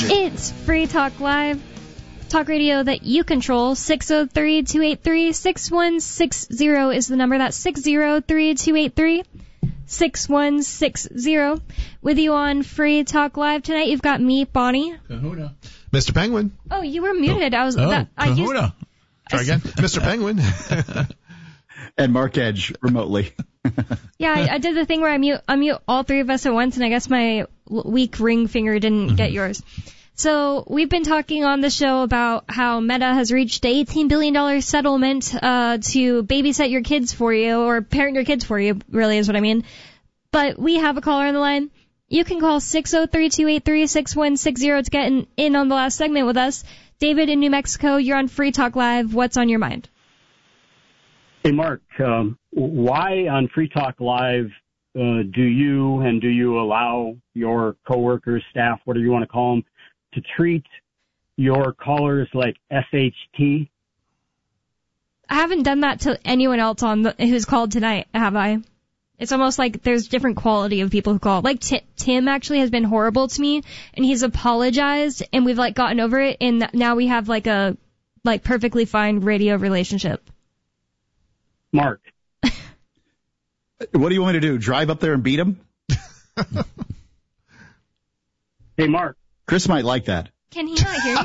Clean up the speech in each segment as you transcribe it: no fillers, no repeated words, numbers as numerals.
It's Free Talk Live. Talk radio that you control. 603-283-6160 is the number. That's 603-283-6160. With you on Free Talk Live tonight, you've got me, Bonnie. Kahuna. Mr. Penguin. Oh, you were muted. Kahuna. Try again. Mr. Penguin. And Mark Edge remotely. Yeah, I did the thing where I mute all three of us at once, and I guess my weak ring finger didn't get yours. So we've been talking on the show about how Meta has reached an $18 billion settlement to babysit your kids for you, or parent your kids for you, really is what I mean. But we have a caller on the line. You can call 603-283-6160 to get in on the last segment with us. David in New Mexico, you're on Free Talk Live. What's on your mind? Hey, Mark, why on Free Talk Live do you allow your coworkers, staff, whatever you want to call them, to treat your callers like SHT? I haven't done that to anyone else who's called tonight, have I? It's almost like there's different quality of people who call. Like Tim actually has been horrible to me, and he's apologized, and we've gotten over it, and now we have a perfectly fine radio relationship. Mark. What do you want me to do? Drive up there and beat him? Hey, Mark. Chris might like that. Can he not hear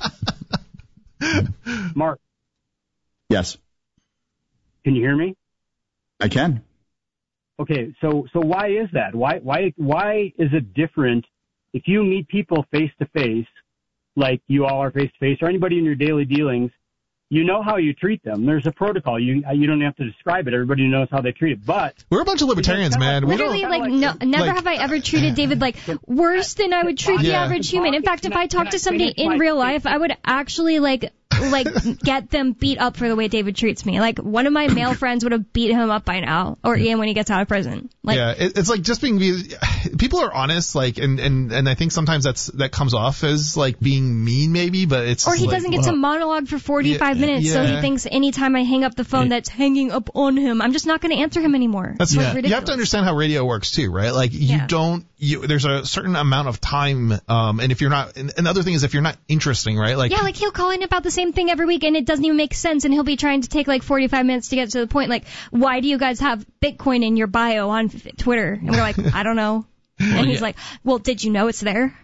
you? Mark. Yes. Can you hear me? I can. Okay, so why is that? Why is it different if you meet people face to face, like you all are face to face, or anybody in your daily dealings? You know how you treat them. There's a protocol. You don't have to describe it. Everybody knows how they treat it. But we're a bunch of libertarians, man. Literally, never have I ever treated David worse than I would treat the average human. In fact, if I talked to somebody in real life, I would actually get them beat up for the way David treats me. One of my male friends would have beat him up by now, or Ian when he gets out of prison. It's just being. People are honest, and I think sometimes that comes off as being mean, maybe, but it's. Or he doesn't get to monologue for 45 minutes, so he thinks anytime I hang up the phone, that's hanging up on him. I'm just not going to answer him anymore. That's ridiculous. You have to understand how radio works too, right? There's a certain amount of time, and if you're not, and the other thing is if you're not interesting, right? He'll call in about the same thing every week, and it doesn't even make sense, and he'll be trying to take 45 minutes to get to the point. Why do you guys have Bitcoin in your bio on Twitter? And we're like, I don't know. And he's like, well, did you know it's there?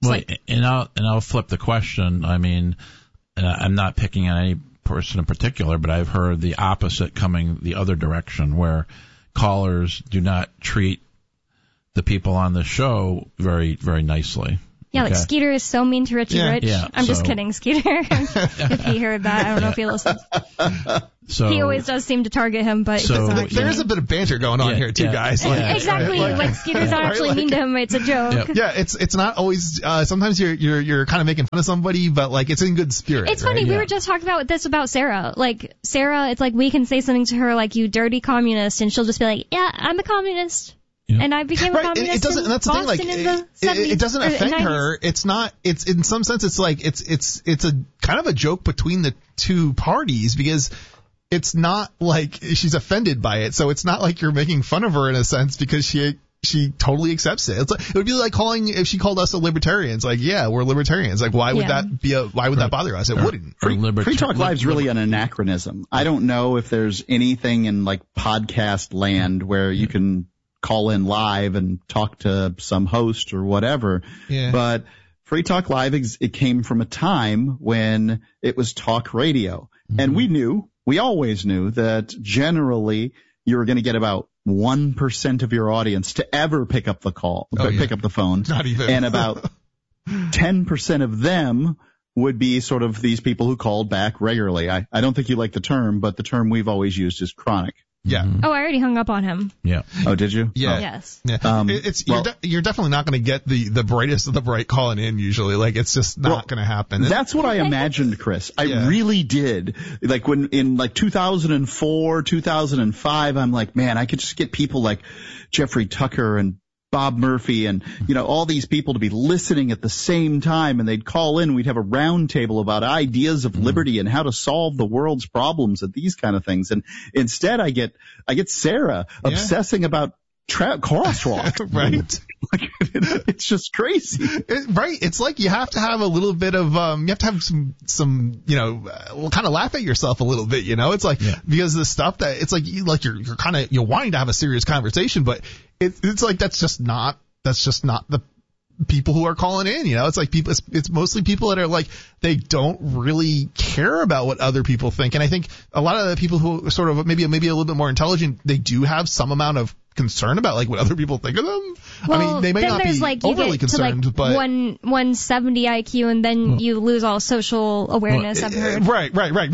I'll flip the question. I mean, I'm not picking on any person in particular, but I've heard the opposite coming the other direction, where callers do not treat the people on the show very, very nicely. Yeah, Skeeter is so mean to Richie Rich. Yeah, I'm just kidding, Skeeter. If he heard that, I don't know if he listens. So, he always does seem to target him, but there is a bit of banter going on here, too, guys. Exactly. Skeeter's not actually mean to him. It's a joke. Yeah, it's not always. Sometimes you're kind of making fun of somebody, but it's in good spirit. It's funny. We were just talking about Sarah. Sarah, it's we can say something to her you dirty communist, and she'll just be like, yeah, I'm a communist. Yeah. And I became a communist. It doesn't. In that's Boston the thing. in the 70s, it doesn't affect 90s. her. It's not. It's in some sense. It's it's a kind of a joke between the two parties, because it's not she's offended by it. So it's not you're making fun of her in a sense, because she totally accepts it. It would be like calling if she called us a libertarians. Yeah, we're libertarians. Why would that be why would that bother us? It wouldn't. Free Talk Live is really an anachronism. I don't know if there's anything in podcast land where you can call in live and talk to some host or whatever. Yeah. But Free Talk Live, it came from a time when it was talk radio. Mm-hmm. And we always knew that generally you were going to get about 1% of your audience to ever pick up the phone. Not even. And about 10% of them would be sort of these people who called back regularly. I don't think you like the term, but the term we've always used is chronic. Yeah. Oh, I already hung up on him. Yeah. Oh, did you? Yeah. Oh. Yes. Yeah. You're definitely not going to get the brightest of the bright calling in usually. It's just not going to happen. That's what I imagined, Chris. I really did. When in 2004, 2005, I'm man, I could just get people like Jeffrey Tucker and Bob Murphy and, all these people to be listening at the same time, and they'd call in. We'd have a round table about ideas of liberty and how to solve the world's problems and these kind of things. And instead I get Sarah obsessing about crosswalk. Right. Like, it's just crazy. Right. It's like you have to have a little bit of, you have to have some, kind of laugh at yourself a little bit, It's like, because the stuff that, it's like, you're kind of, you're wanting to have a serious conversation, but it's like, that's just not the people who are calling in, it's like people, it's mostly people that are like, they don't really care about what other people think. And I think a lot of the people who are sort of maybe a little bit more intelligent, they do have some amount of concern about like what other people think of them. Well, I mean, they may not be like, overly concerned, to, but 170 IQ, and then you lose all social awareness. I've heard. Right.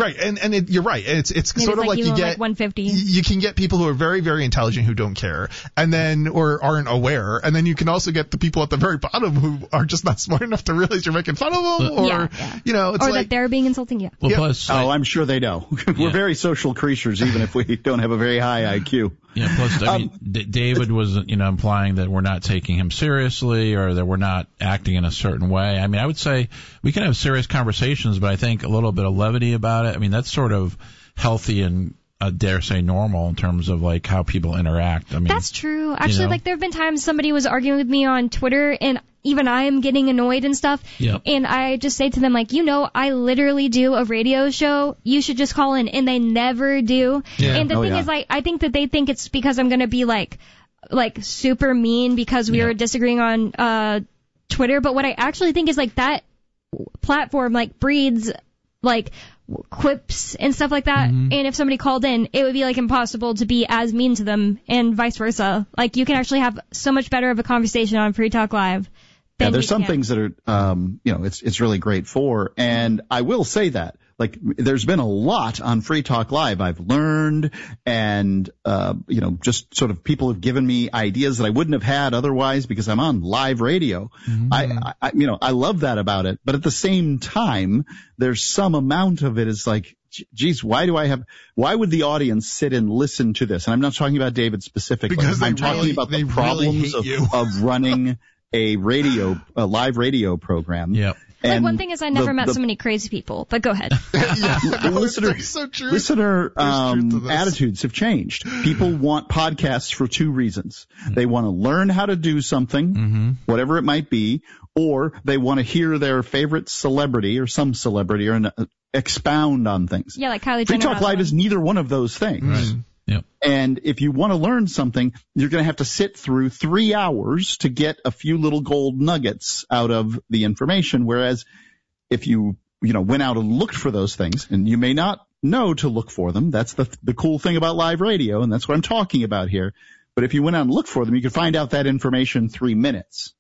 And you're right. It's maybe sort of like you get 150. You can get people who are very, very intelligent who don't care, and then or aren't aware, and then you can also get the people at the very bottom who are just not smart enough to realize you're making fun of them, or it's or like, that they're being insulting. Yeah. Well, plus, I'm sure they know. We're very social creatures, even if we don't have a very high IQ. Yeah, plus, I mean, David was, implying that we're not taking him seriously or that we're not acting in a certain way. I mean, I would say we can have serious conversations, but I think a little bit of levity about it, I mean, that's sort of healthy and, dare say, normal in terms of, like, how people interact. I mean, that's true. Actually, like, there have been times somebody was arguing with me on Twitter, and even I am getting annoyed and stuff. Yep. And I just say to them, like, I literally do a radio show. You should just call in. And they never do. Yeah. And the thing is, like, I think that they think it's because I'm going to be, like super mean because we were disagreeing on Twitter. But what I actually think is, like, that platform, like, breeds, like, quips and stuff like that. Mm-hmm. And if somebody called in, it would be, like, impossible to be as mean to them and vice versa. Like, you can actually have so much better of a conversation on Free Talk Live. Yeah, there's some things that are, it's really great for. And I will say that, like, there's been a lot on Free Talk Live I've learned, and, just sort of people have given me ideas that I wouldn't have had otherwise because I'm on live radio. Mm-hmm. I love that about it. But at the same time, there's some amount of it is like, geez, why would the audience sit and listen to this? And I'm not talking about David specifically. Because I'm talking about the problems of running a live radio program. Yeah. Like, one thing is I never met so many crazy people, but go ahead. Listener attitudes have changed. People want podcasts for two reasons. They want to learn how to do something, whatever it might be, or they want to hear their favorite celebrity or some celebrity or expound on things. Yeah, like Kylie Jenner. Free Talk Live is neither one of those things. Right. Yep. And if you want to learn something, you're going to have to sit through 3 hours to get a few little gold nuggets out of the information. Whereas if you went out and looked for those things, and you may not know to look for them, that's the cool thing about live radio, and that's what I'm talking about here. But if you went out and looked for them, you could find out that information in 3 minutes.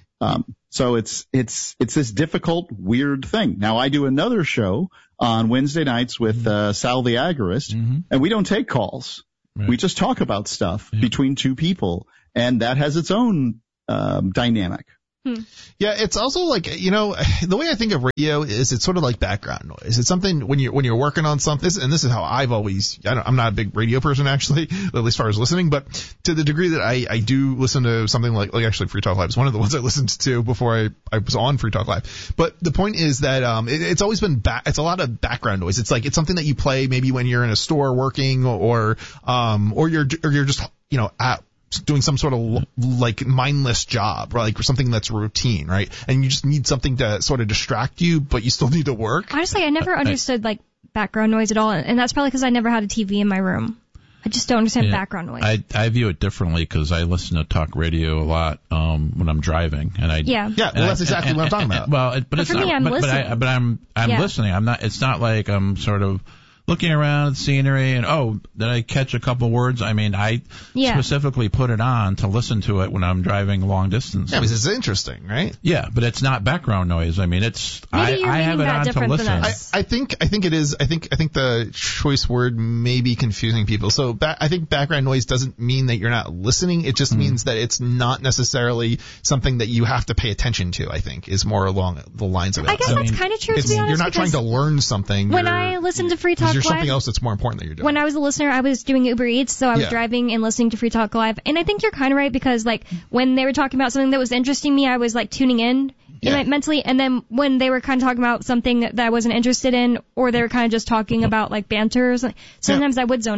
So it's this difficult, weird thing. Now, I do another show on Wednesday nights with Sal the Agorist, and we don't take calls. Right. We just talk about stuff between two people, and that has its own dynamic. Yeah, it's also like, the way I think of radio is it's sort of like background noise. It's something when you're working on something, and this is how I've always, I'm not a big radio person actually, at least as far as listening, but to the degree that I do listen to something like actually Free Talk Live is one of the ones I listened to before I was on Free Talk Live. But the point is that, it's always been it's a lot of background noise. It's like, it's something that you play maybe when you're in a store working or you're just, doing some sort of like mindless job, right? Like something that's routine, right? And you just need something to sort of distract you, but you still need to work. Honestly, I never understood like background noise at all, and that's probably because I never had a TV in my room. I just don't understand background noise. I view it differently because I listen to talk radio a lot when I'm driving, and that's exactly what I'm talking about. Well, but it's for not. Me, I'm listening. But I'm listening. I'm not. It's not like I'm sort of looking around at scenery and, did I catch a couple words? I mean, I specifically put it on to listen to it when I'm driving long distance. Yeah, because it's interesting, right? Yeah, but it's not background noise. I mean, it's I have it on to listen. I think it is. I think the choice word may be confusing people. So I think background noise doesn't mean that you're not listening. It just means that it's not necessarily something that you have to pay attention to. I think is more along the lines of it. I guess that's kind of true, to be honest. You're not trying to learn something. When I listen to Free Talk Live, there's something else that's more important that you're doing. When I was a listener, I was doing Uber Eats, so I was driving and listening to Free Talk Live. And I think you're kind of right because, like, when they were talking about something that was interesting me, I was, like, tuning in mentally. And then when they were kind of talking about something that I wasn't interested in, or they were kind of just talking about, like, banter or something, sometimes I would zone out.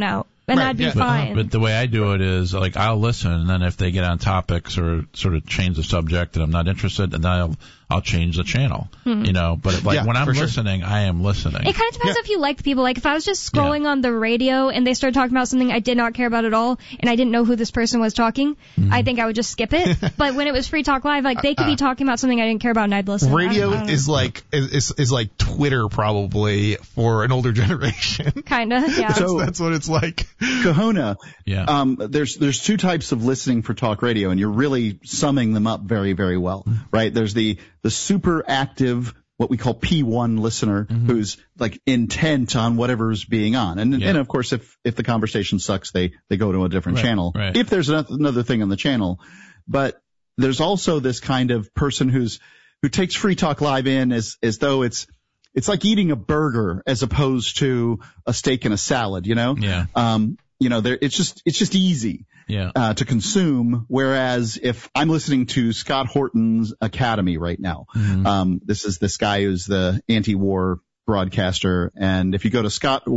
and that'd be fine. But the way I do it is, like, I'll listen, and then if they get on topics or sort of change the subject and I'm not interested, and then I'll change the channel, you know. But when I'm listening, I am listening. It kind of depends if you like the people. Like, if I was just scrolling on the radio and they started talking about something I did not care about at all, and I didn't know who this person was talking, I think I would just skip it. But when it was Free Talk Live, like, they could be talking about something I didn't care about, and I'd listen. Radio is like Twitter probably for an older generation. Kind of, yeah. That's what it's like. Kahuna, there's two types of listening for talk radio, and you're really summing them up very, very well, right? There's the super active, what we call P1 listener, who's like intent on whatever's being on. And of course, if the conversation sucks, they go to a different channel. Right. If there's another thing on the channel. But there's also this kind of person who takes Free Talk Live in as though it's like eating a burger as opposed to a steak and a salad, you know? Yeah. It's just easy. To consume. Whereas if I'm listening to Scott Horton's Academy right now, this is this guy who's the anti-war broadcaster. And if you go to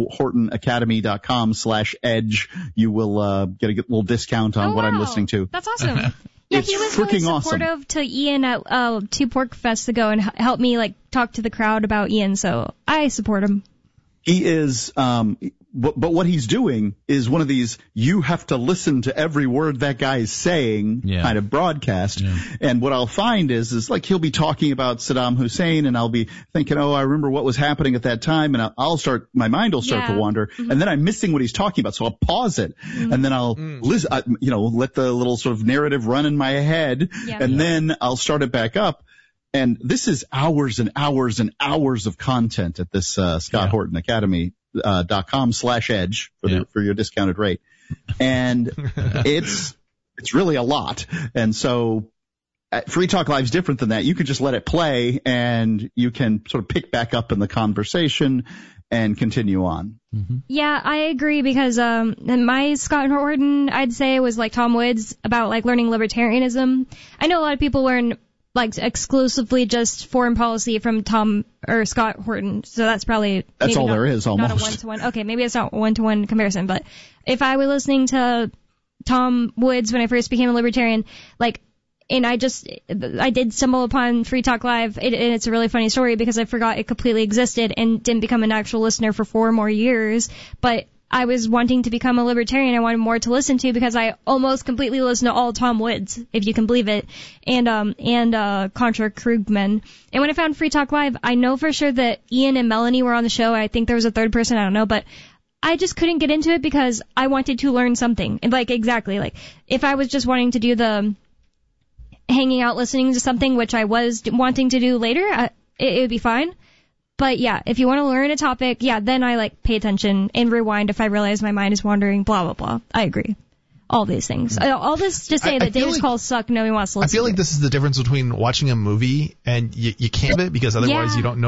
scotthortonacademy.com/edge, you will get a little discount on what I'm listening to. That's awesome. Yeah, he was really supportive to Ian at 2 Pork Fests ago and helped me like talk to the crowd about Ian. So I support him. He is, but what he's doing is one of these, you have to listen to every word that guy is saying kind of broadcast. Yeah. And what I'll find is like he'll be talking about Saddam Hussein and I'll be thinking, I remember what was happening at that time. And my mind will start to wander. And then I'm missing what he's talking about. So I'll pause it and then I'll listen, let the little sort of narrative run in my head. Yeah. And then I'll start it back up. And this is hours and hours and hours of content at this Scott Horton Academy. .com/edge for your discounted rate. And it's really a lot. And so Free Talk Live is different than that. You can just let it play and you can sort of pick back up in the conversation and continue on. Yeah, I agree because my Scott Horton, I'd say, was like Tom Woods about like learning libertarianism. I know a lot of people learn like exclusively just foreign policy from Scott Horton. So that's probably all there is almost. Not a one-to-one. Okay, maybe it's not one-to-one comparison, but if I were listening to Tom Woods when I first became a libertarian, and I did stumble upon Free Talk Live, and it's a really funny story because I forgot it completely existed and didn't become an actual listener for 4 more years, but I was wanting to become a libertarian. I wanted more to listen to because I almost completely listened to all Tom Woods, if you can believe it, and Contra Krugman. And when I found Free Talk Live, I know for sure that Ian and Melanie were on the show. I think there was a third person, I don't know, but I just couldn't get into it because I wanted to learn something. And if I was just wanting to do the hanging out listening to something, which I was wanting to do later, it would be fine. But yeah, if you want to learn a topic, then I pay attention and rewind if I realize my mind is wandering, blah, blah, blah. I agree. All these things. All this to say that David's calls suck, nobody wants to listen. I feel like this is the difference between watching a movie and you can't it because otherwise you don't know